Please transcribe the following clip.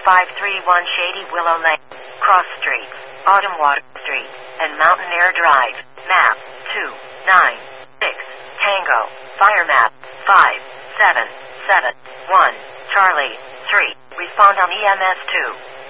531 Shady Willow Lane, Cross Street, Autumn Water Street, and Mountain Air Drive. Map 296 Tango. Fire map 5771 Charlie 3. Respond on EMS 2.